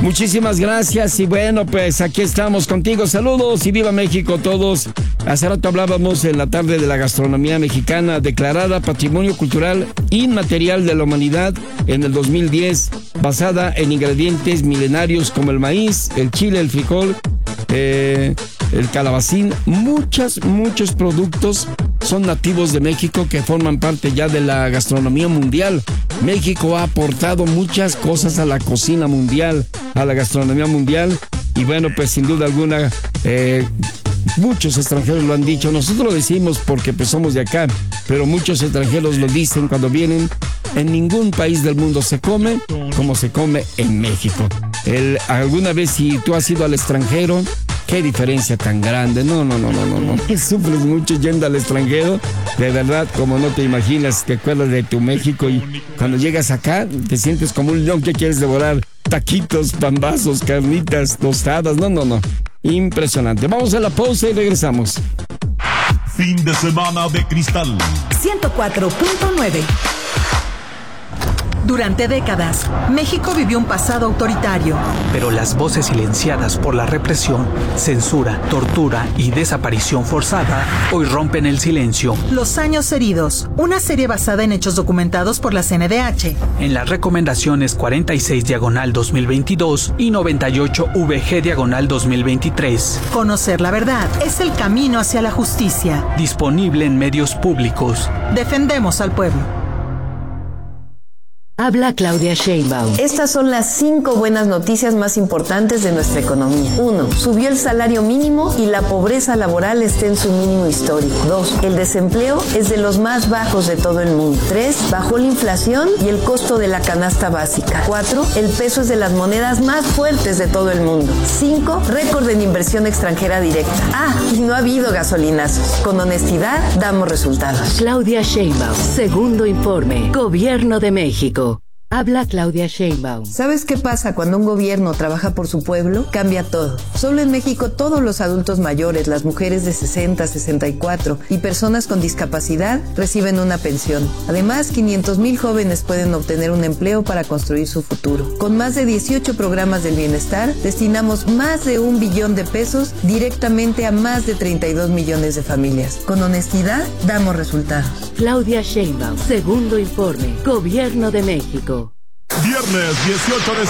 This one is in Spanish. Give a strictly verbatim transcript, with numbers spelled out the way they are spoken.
Muchísimas gracias y bueno, pues aquí estamos contigo. Saludos y viva México todos. Hace rato hablábamos en la tarde de la gastronomía mexicana, declarada Patrimonio Cultural Inmaterial de la Humanidad en el dos mil diez, basada en ingredientes milenarios como el maíz, el chile, el frijol, eh, el calabacín. Muchos, muchos productos son nativos de México que forman parte ya de la gastronomía mundial. México ha aportado muchas cosas a la cocina mundial, a la gastronomía mundial, y bueno, pues sin duda alguna, eh, muchos extranjeros lo han dicho. Nosotros lo decimos porque pues somos de acá, pero muchos extranjeros lo dicen cuando vienen. En ningún país del mundo se come como se come en México. El, alguna vez si tú has ido al extranjero, qué diferencia tan grande. No, no, no, no, no, no. Sufres mucho yendo al extranjero. De verdad, como no te imaginas, te acuerdas de tu México y cuando llegas acá te sientes como un león que quieres devorar taquitos, pambazos, carnitas, tostadas. No, no, no. Impresionante. Vamos a la pausa y regresamos. Fin de semana de cristal. ciento cuatro punto nueve. Durante décadas, México vivió un pasado autoritario. Pero las voces silenciadas por la represión, censura, tortura y desaparición forzada hoy rompen el silencio. Los años heridos, una serie basada en hechos documentados por la C N D H. En las recomendaciones cuarenta y seis diagonal dos mil veintidós y noventa y ocho V G diagonal dos mil veintitrés. Conocer la verdad es el camino hacia la justicia. Disponible en medios públicos. Defendemos al pueblo. Habla Claudia Sheinbaum. Estas son las cinco buenas noticias más importantes de nuestra economía. Uno, subió el salario mínimo y la pobreza laboral está en su mínimo histórico. Dos, el desempleo es de los más bajos de todo el mundo. Tres, bajó la inflación y el costo de la canasta básica. Cuatro, el peso es de las monedas más fuertes de todo el mundo. Cinco, récord en inversión extranjera directa. Ah, y no ha habido gasolinazos. Con honestidad, damos resultados. Claudia Sheinbaum. Segundo informe. Gobierno de México. Habla Claudia Sheinbaum. ¿Sabes qué pasa cuando un gobierno trabaja por su pueblo? Cambia todo. Solo en México todos los adultos mayores, las mujeres de sesenta, sesenta y cuatro y personas con discapacidad reciben una pensión. Además, quinientos mil jóvenes pueden obtener un empleo para construir su futuro. Con más de dieciocho programas del bienestar, destinamos más de un billón de pesos directamente a más de treinta y dos millones de familias. Con honestidad, damos resultados. Claudia Sheinbaum. Segundo informe. Gobierno de México. Viernes dieciocho de